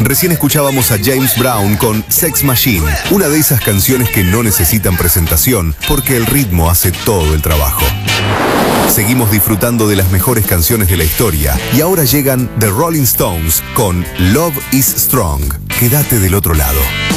Recién escuchábamos a James Brown con Sex Machine, una de esas canciones que no necesitan presentación porque el ritmo hace todo el trabajo. Seguimos disfrutando de las mejores canciones de la historia y ahora llegan The Rolling Stones con Love is Strong. Quédate del otro lado.